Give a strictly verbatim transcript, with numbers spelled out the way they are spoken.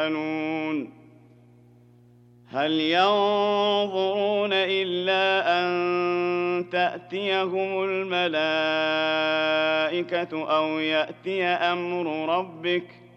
هل ينظرون إلا أن تأتيهم الملائكة أو يأتي أمر ربك